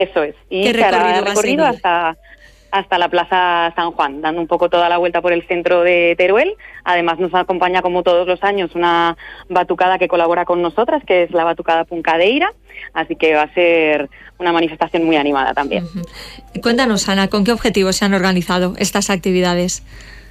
Eso es. Y ¿Qué se hará recorrido recorrido hasta la Plaza San Juan, dando un poco toda la vuelta por el centro de Teruel. Además nos acompaña, como todos los años, una batucada que colabora con nosotras, que es la Batucada Puncadeira, así que va a ser una manifestación muy animada también. Cuéntanos, Ana, ¿con qué objetivos se han organizado estas actividades?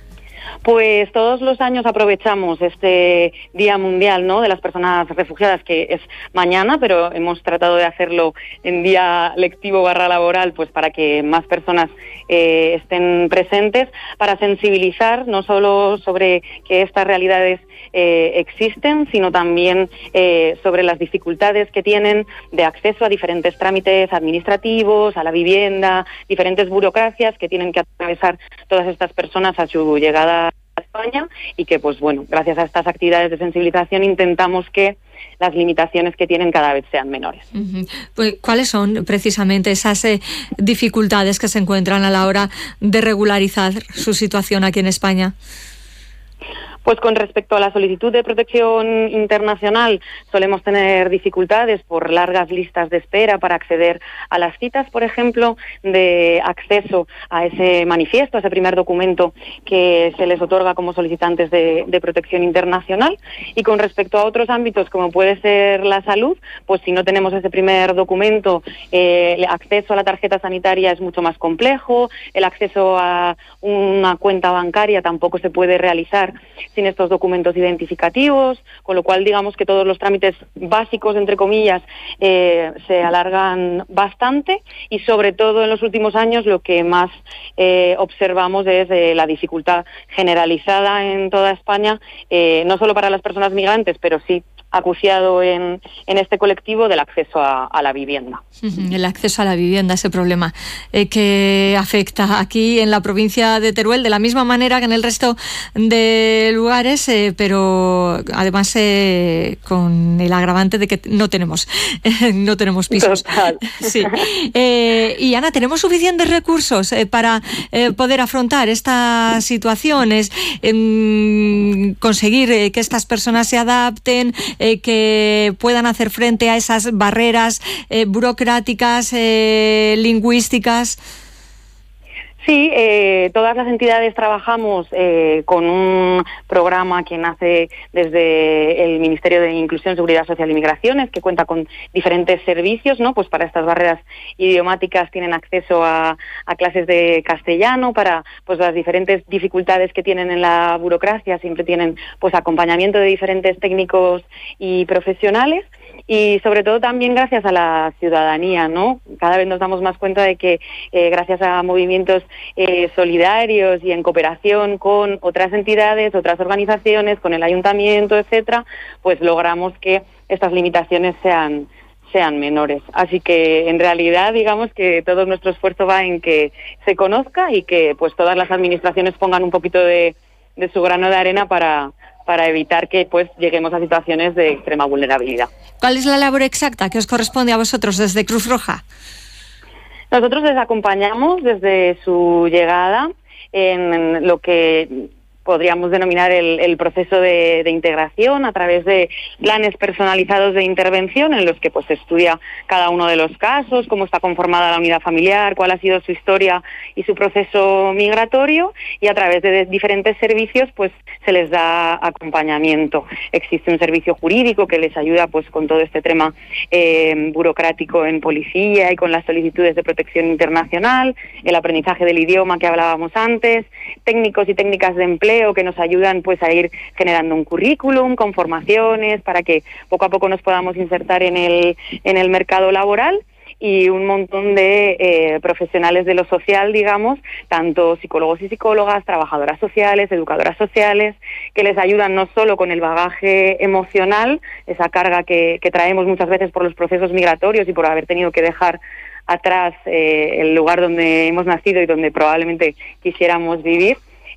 Pues todos los años aprovechamos este Día Mundial, ¿no?, de las Personas Refugiadas, que es mañana, pero hemos tratado de hacerlo en día lectivo / laboral, pues para que más personas estén presentes, para sensibilizar no solo sobre que estas realidades existen, sino también sobre las dificultades que tienen de acceso a diferentes trámites administrativos, a la vivienda, diferentes burocracias que tienen que atravesar todas estas personas a su llegada a España, y que, pues bueno, gracias a estas actividades de sensibilización intentamos que las limitaciones que tienen cada vez sean menores. Pues, ¿cuáles son precisamente esas dificultades que se encuentran a la hora de regularizar su situación aquí en España? Pues con respecto a la solicitud de protección internacional, solemos tener dificultades por largas listas de espera para acceder a las citas, por ejemplo, de acceso a ese manifiesto, a ese primer documento que se les otorga como solicitantes de protección internacional. Y con respecto a otros ámbitos, como puede ser la salud, pues si no tenemos ese primer documento, el acceso a la tarjeta sanitaria es mucho más complejo, el acceso a una cuenta bancaria tampoco se puede realizar sin estos documentos identificativos, con lo cual digamos que todos los trámites básicos, entre comillas, se alargan bastante, y sobre todo en los últimos años lo que más observamos es la dificultad generalizada en toda España, no solo para las personas migrantes, pero sí acuciado en este colectivo, del acceso a la vivienda. El acceso a la vivienda, ese problema que afecta aquí en la provincia de Teruel de la misma manera que en el resto de lugares, pero además con el agravante de que no tenemos pisos. Total. Sí. Y Ana, ¿tenemos suficientes recursos para poder afrontar estas situaciones, conseguir que estas personas se adapten, que puedan hacer frente a esas barreras burocráticas, lingüísticas? Sí, todas las entidades trabajamos con un programa que nace desde el Ministerio de Inclusión, Seguridad Social y Migraciones, que cuenta con diferentes servicios, ¿no? Pues para estas barreras idiomáticas tienen acceso a clases de castellano, para pues las diferentes dificultades que tienen en la burocracia siempre tienen pues acompañamiento de diferentes técnicos y profesionales. Y sobre todo también gracias a la ciudadanía, ¿no? Cada vez nos damos más cuenta de que gracias a movimientos solidarios y en cooperación con otras entidades, otras organizaciones, con el ayuntamiento, etcétera, pues logramos que estas limitaciones sean menores. Así que en realidad digamos que todo nuestro esfuerzo va en que se conozca y que pues todas las administraciones pongan un poquito de su grano de arena para evitar que pues lleguemos a situaciones de extrema vulnerabilidad. ¿Cuál es la labor exacta que os corresponde a vosotros desde Cruz Roja? Nosotros les acompañamos desde su llegada en lo que podríamos denominar el proceso de integración a través de planes personalizados de intervención en los que pues se estudia cada uno de los casos, cómo está conformada la unidad familiar, cuál ha sido su historia y su proceso migratorio, y a través de diferentes servicios pues se les da acompañamiento. Existe un servicio jurídico que les ayuda pues con todo este tema burocrático en policía y con las solicitudes de protección internacional, el aprendizaje del idioma que hablábamos antes, técnicos y técnicas de empleo que nos ayudan pues a ir generando un currículum con formaciones para que poco a poco nos podamos insertar en el mercado laboral, y un montón de profesionales de lo social, digamos, tanto psicólogos y psicólogas, trabajadoras sociales, educadoras sociales, que les ayudan no solo con el bagaje emocional, esa carga que traemos muchas veces por los procesos migratorios y por haber tenido que dejar atrás el lugar donde hemos nacido y donde probablemente quisiéramos vivir,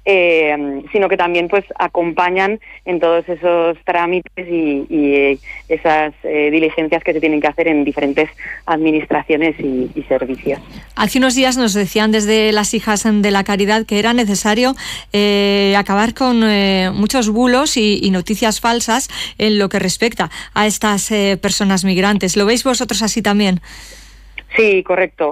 sino que también pues acompañan en todos esos trámites y esas diligencias que se tienen que hacer en diferentes administraciones y servicios. Hace unos días nos decían desde las Hijas de la Caridad que era necesario acabar con muchos bulos y noticias falsas en lo que respecta a estas personas migrantes. ¿Lo veis vosotros así también? Sí, correcto.